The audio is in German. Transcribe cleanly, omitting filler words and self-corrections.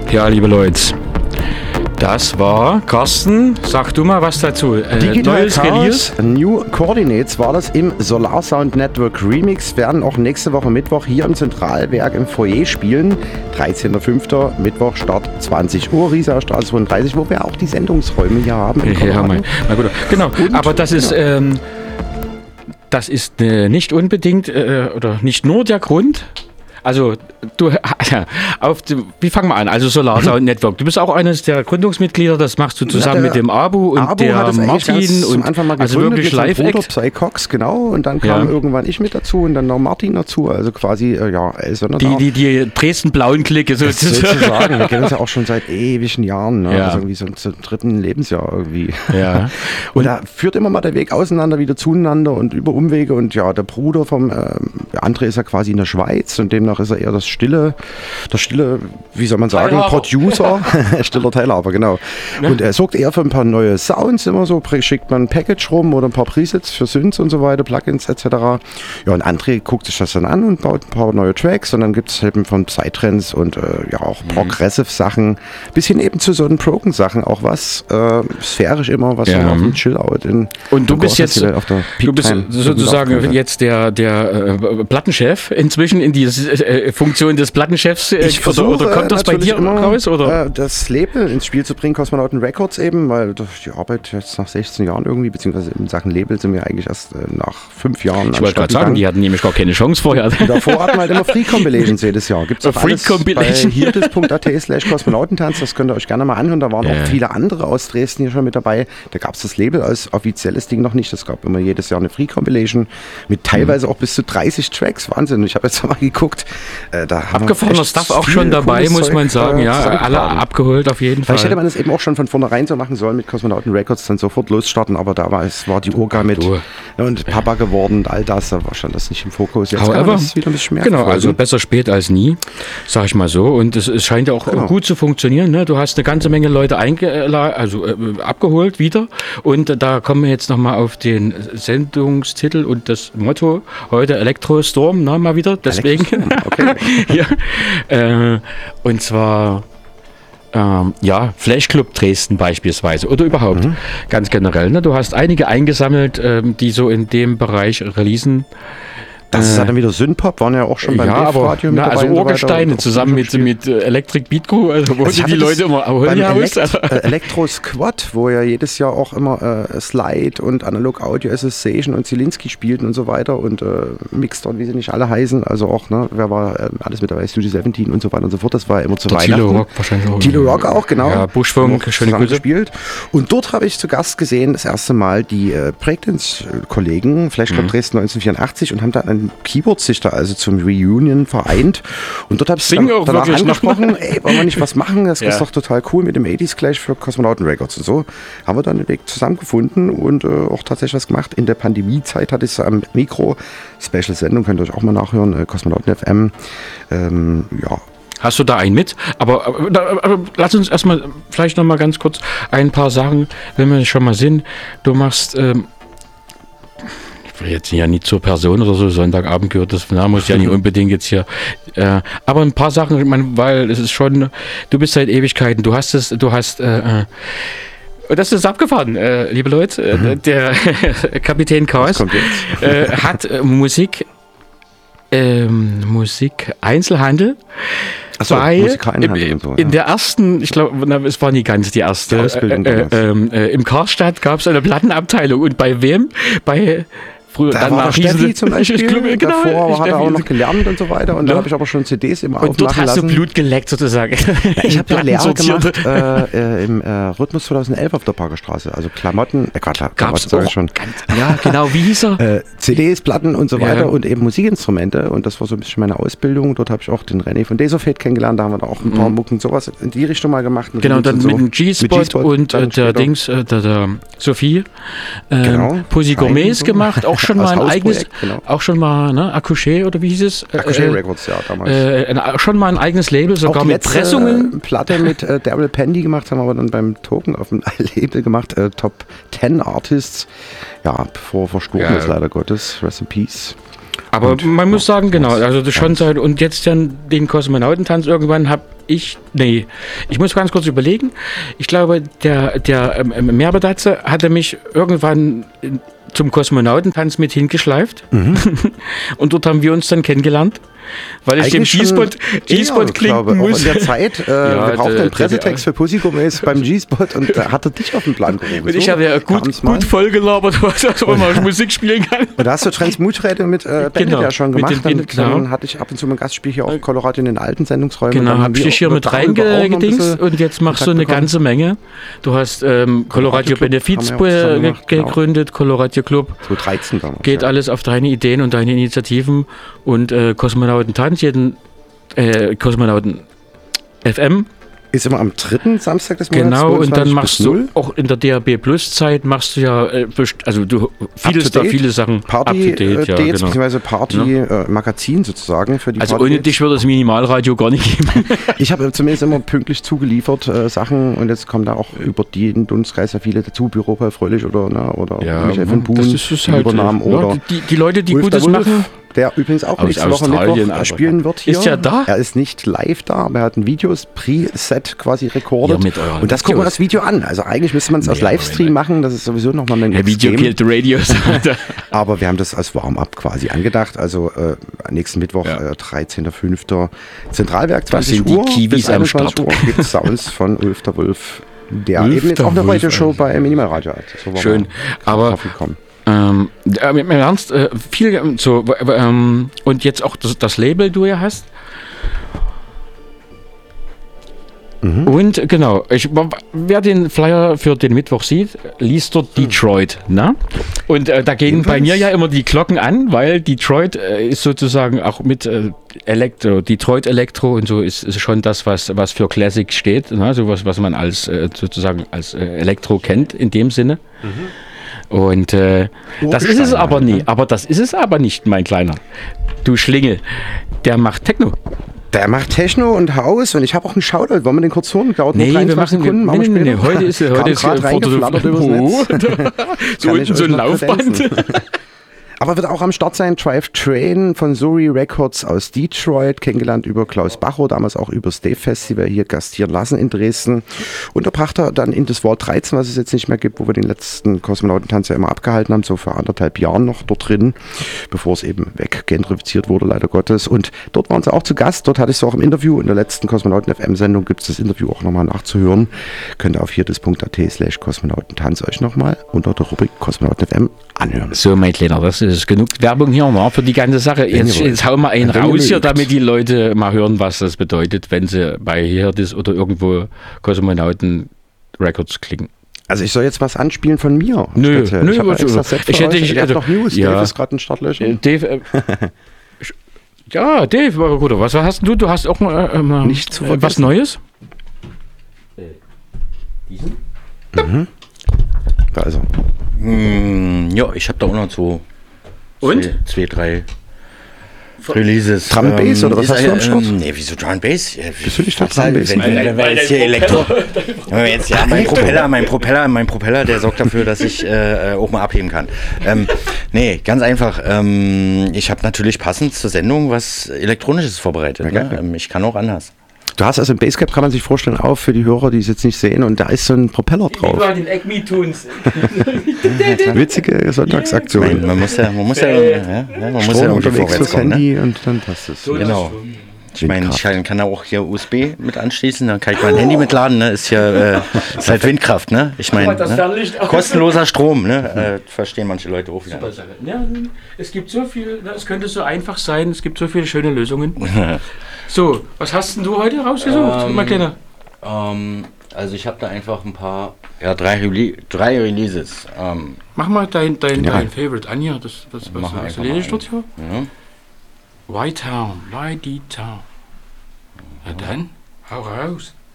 Ja, liebe Leute, das war, Carsten, sag du mal was dazu. Neues Release. New Coordinates war das im Solar Sound Network Remix. Werden auch nächste Woche Mittwoch hier im Zentralwerk im Foyer spielen. 13.05. Mittwoch, Start 20 Uhr, Rieser Straße 32, wo wir auch die Sendungsräume hier haben. Ja, mein Guter. Genau, und, aber das ist... Das ist nicht unbedingt oder nicht nur der Grund. Also, wie fangen wir an? Also Solar Sound Network. Du bist auch eines der Gründungsmitglieder, das machst du zusammen mit dem Abu und der Martin und Anfang mal also wirklich Live-Act. Psycox, genau, und dann kam irgendwann ich mit dazu und dann noch Martin dazu, also quasi, die Dresden-blauen Clique sozusagen. Wir kennen uns ja auch schon seit ewigen Jahren, ne? Also irgendwie so zum dritten Lebensjahr irgendwie. Ja. Und da führt immer mal der Weg auseinander, wieder zueinander und über Umwege und ja, der Bruder vom André ist ja quasi in der Schweiz und demnach ist er eher das stille, wie soll man sagen, Teilhaber. Producer, stiller Teilhaber, genau. Ja. Und er sorgt eher für ein paar neue Sounds, immer so, schickt man ein Package rum oder ein paar Presets für Synths und so weiter, Plugins etc. Ja, und André guckt sich das dann an und baut ein paar neue Tracks und dann gibt es eben von Psytrance und auch Progressive Sachen, bis hin eben zu so einen Broken-Sachen auch was, sphärisch immer, was so auf dem Chill-Out in und du bist jetzt, du bist sozusagen jetzt der Plattenchef inzwischen in diese Funktion des Plattenchefs oder kommt das bei dir raus? Oder? Das Label ins Spiel zu bringen, Kosmonauten Records eben, weil die Arbeit jetzt nach 16 Jahren irgendwie, beziehungsweise in Sachen Label sind wir eigentlich erst nach 5 Jahren. Ich wollte gerade sagen, die hatten nämlich gar keine Chance vorher. Davor hatten wir halt immer Free Compilations jedes Jahr. Gibt es auch alles bei hierdis.at/Kosmonautentanz, das könnt ihr euch gerne mal anhören. Da waren auch viele andere aus Dresden hier schon mit dabei. Da gab es das Label als offizielles Ding noch nicht. Es gab immer jedes Jahr eine Free Compilation mit teilweise auch bis zu 30 Tracks. Wahnsinn. Ich habe jetzt mal geguckt. Abgefahrener Stuff auch schon dabei, muss man sagen. Ja, alle abgeholt auf jeden Fall. Vielleicht hätte man das eben auch schon von vornherein so machen sollen mit Kosmonauten Records, dann sofort losstarten, aber da war die Orga mit und Papa geworden und all das, da war schon das nicht im Fokus. Jetzt kann man das wieder ein bisschen mehr verfolgen. Also besser spät als nie, sag ich mal so. Und es scheint ja auch gut zu funktionieren. Ne? Du hast eine ganze Menge Leute abgeholt wieder. Und da kommen wir jetzt nochmal auf den Sendungstitel und das Motto heute Elektrostorm, mal wieder. Deswegen. Okay. Ja. Und zwar Flash Club Dresden beispielsweise oder überhaupt ganz generell. Ne? Du hast einige eingesammelt, die so in dem Bereich releasen. Das ist dann wieder Synthpop, waren ja auch schon beim Radio mit dabei. Also Urgesteine zusammen mit Electric Beat Crew, also wo die Leute immer Electro Squad, wo ja jedes Jahr auch immer Slide und Analog Audio Association und Zielinski spielten und so weiter und Mixed und wie sie nicht alle heißen, also auch, ne, wer war alles mit dabei, Studio 17 und so weiter und so fort, das war immer zu Weihnachten. Tilo Rock wahrscheinlich auch. Tilo Rock auch, genau. Ja, Buschfunk, schöne Grüße. Gespielt. Und dort habe ich zu Gast gesehen, das erste Mal die Breakdance-Kollegen, Flash Club Dresden 1984 und haben da einen Keyboard-Sichter also zum Reunion vereint und dort habe ich danach angesprochen, wollen wir nicht was machen, das ist doch total cool mit dem 80s gleich für Kosmonauten Records und so. Haben wir dann den Weg zusammengefunden und auch tatsächlich was gemacht. In der Pandemiezeit hatte ich es am Mikro, Special-Sendung, könnt ihr euch auch mal nachhören, Kosmonauten FM, Hast du da einen mit? Aber lass uns erstmal vielleicht nochmal ganz kurz ein paar Sachen, wenn wir schon mal sind. Du machst jetzt ja nicht zur Person oder so, Sonntagabend gehört das, muss ja nicht unbedingt jetzt hier, aber ein paar Sachen, weil es ist schon, du bist seit Ewigkeiten, das ist abgefahren, liebe Leute, der Kapitän Chaos hat Musik Einzelhandel. Achso, Musikeinhandel und so. In der ersten, ich glaube, es war nie ganz die erste Ausbildung im Karstadt gab es eine Plattenabteilung und bei wem? Früher, da war Steffi zum Beispiel, davor hat er auch noch gelernt und so weiter und dann habe ich aber schon CDs immer aufmachen lassen. Und dort hast du Blut geleckt sozusagen. Ja, ich habe ja Lehre gemacht im Rhythmus 2011 auf der Parkerstraße, also Klamotten, Gab's auch schon. Ja, genau, wie hieß er? CDs, Platten und so weiter und eben Musikinstrumente und das war so ein bisschen meine Ausbildung. Dort habe ich auch den René von Desofate kennengelernt, da haben wir da auch ein paar Mucken sowas in die Richtung mal gemacht. Genau, dann mit dem G-Spot und der Dings, der Sophie, Pussy Gourmets gemacht, auch schon mal ein eigenes, auch schon mal, ne, Accouché oder wie hieß es? Accouché Records, ja, damals. Schon mal ein eigenes Label, sogar mit Pressungen. Platte mit Daryl Pendy gemacht, haben wir aber dann beim Token auf dem Label gemacht, Top 10 Artists, ja, bevor verstorben ist leider Gottes, Rest in Peace. Aber und, man muss sagen, genau, also das schon seit, und jetzt dann den Kosmonautentanz irgendwann ich muss ganz kurz überlegen. Ich glaube, der Merbedatze hatte mich irgendwann zum Kosmonautentanz mit hingeschleift. Und dort haben wir uns dann kennengelernt. Weil ich dem G-Spot klinken muss. Auch in der Zeit, wir brauchten einen Pressetext für Pussygourmets beim G-Spot und da hat er dich auf den Plan gerufen. Und ich habe ja gut vollgelabert, was man Musik spielen kann. Und da hast du Transmutrede mit Bennett ja schon gemacht. Dann hatte ich ab und zu mein Gastspiel hier auch in Colorado in den alten Sendungsräumen. Genau, habe ich dich hier mit reingedingst und jetzt machst du eine ganze Menge. Du hast Colorado Benefiz gegründet, Colorado Club. 2013 damals. Geht alles auf deine Ideen und deine Initiativen und Kosmonautentanz, Kosmonauten FM. Ist immer am 3. Samstag des Monats. Genau, und dann machst du auch in der DAB Plus Zeit machst du ja, viele Sachen Party-Dates, beziehungsweise Party-Magazin sozusagen für die Also ohne dich würde das Minimalradio gar nicht geben. Ich habe zumindest immer pünktlich zugeliefert Sachen und jetzt kommen da auch über den Dunstkreis ja viele dazu, Büro Paul Fröhlich oder Michael von Buhn, Übernahmen oder die Leute, die Gutes machen. Der übrigens auch nächste Woche Mittwoch spielen wird hier. Ist ja da? Er ist nicht live da, aber er hat ein Videos Preset quasi rekordet. Ja, und das gucken wir das Video an. Also eigentlich müsste man es als Livestream machen, das ist sowieso nochmal ein Video killt Radios. Aber wir haben das als Warm-up quasi angedacht. Also nächsten Mittwoch, 13.05. Zentralwerk, 20 Uhr. Die Kiwis am Start. Gibt es Sounds von Ulf der Wolf, der eben jetzt auch eine Radio-Show bei Minimalradio hat. So schön, aber im Ernst, viel so, und jetzt auch das Label, du ja hast. Und genau, wer den Flyer für den Mittwoch sieht, liest dort Detroit. Ne? Und da gehen bei mir ja immer die Glocken an, weil Detroit ist sozusagen auch mit Detroit Elektro und so ist schon das, was für Classic steht. Ne? Sowas, was man als sozusagen als Elektro kennt in dem Sinne. Und das ist es aber nie. Aber das ist es aber nicht, mein Kleiner. Du Schlingel, der macht Techno. Der macht Techno und Haus und ich habe auch einen Shoutout. Wollen wir den kurz hören? Dauert nur 23 Sekunden. Nee, heute ist reingeflattert übers Netz. So unten so ein Laufband. Aber wird auch am Start sein, Drive Train von Suri Records aus Detroit, kennengelernt über Klaus Bachow, damals auch über Stave Festival hier gastieren lassen in Dresden. Und da brachte er dann in das Vault 13, was es jetzt nicht mehr gibt, wo wir den letzten Kosmonautentanz ja immer abgehalten haben, so vor 1,5 Jahren noch dort drin, bevor es eben weggentrifiziert wurde, leider Gottes. Und dort waren sie auch zu Gast, dort hatte ich es auch im Interview, in der letzten Kosmonauten-FM-Sendung gibt es das Interview auch nochmal nachzuhören. Könnt ihr auf hierdis.at/Kosmonautentanz euch nochmal unter der Rubrik Kosmonauten FM anhören. So, mein Kleiner, das ist genug Werbung hier für die ganze Sache. Jetzt hauen wir einen raus hier, damit die Leute mal hören, was das bedeutet, wenn sie bei Hierdis oder irgendwo Kosmonauten Records klicken. Also ich soll jetzt was anspielen von mir? Nö, ich hätte noch News. Ja. Dave ist gerade ein Startlöschen. Dave, Dave, gut, was hast du? Du hast auch nicht zu was Neues? Diesen? Also. Ja, ich habe da auch noch so zwei, drei Releases. Drum Bass oder was hast du am Start? Nee, wieso Drum Bass? Bist du nicht der Drum Bass? Weil jetzt hier Elektro. Mein Propeller, der sorgt dafür, dass ich auch mal abheben kann. Nee, ganz einfach. Ich habe natürlich passend zur Sendung was Elektronisches vorbereitet. Ne? Ich kann auch anders. Du hast also ein Basecap, kann man sich vorstellen, auch für die Hörer, die es jetzt nicht sehen, und da ist so ein Propeller drauf. Wie bei den Acme-Tunes. Witzige Sonntagsaktion. Man muss ja irgendwie vorwärts kommen, Handy, ne? Und dann passt es. So, genau. Ich meine, ich kann da auch hier USB mit anschließen, dann kann ich mein Handy mitladen, ne? Ist ja ist halt Windkraft, ne? Ich meine, kostenloser Strom, ne? Verstehen manche Leute auch wieder. Ja, es gibt so viel, es könnte so einfach sein, es gibt so viele schöne Lösungen. So, was hast denn du heute rausgesucht, mein Kleiner? Also ich habe da einfach ein paar, drei Releases. Mach mal dein Favorite an hier, was lese ich dort hier? Ja. White Town. Na dann, hau raus.